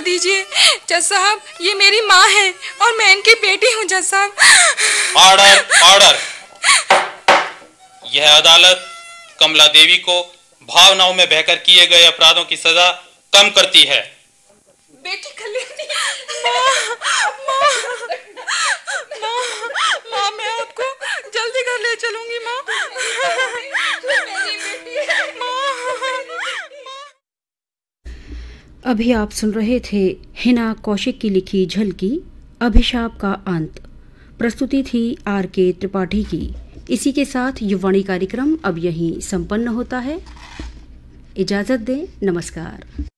दीजिए। जज साहब, ये मेरी माँ है और मैं इनकी बेटी हूँ जज साहब। Order, order. यह अदालत कमला देवी को भावनाओं में बहकर किए गए अपराधों की सजा कम करती है। बेटी कल्याणी, माँ, मैं आपको जल्दी घर ले चलूंगी माँ। अभी आप सुन रहे थे हिना कौशिक की लिखी झलकी अभिशाप का अंत। प्रस्तुति थी R.K. त्रिपाठी की। इसी के साथ युवाणी कार्यक्रम अब यहीं संपन्न होता है। इजाजत दें, नमस्कार।